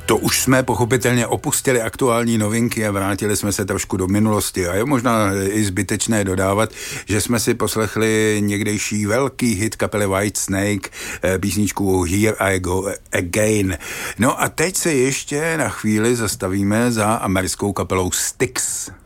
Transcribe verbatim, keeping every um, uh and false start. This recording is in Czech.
To už jsme pochopitelně opustili aktuální novinky a vrátili jsme se trošku do minulosti a je možná i zbytečné dodávat, že jsme si poslechli někdejší velký hit kapely Whitesnake, písničku Here I Go Again. No a teď se ještě na chvíli zastavíme za americkou kapelou Styx.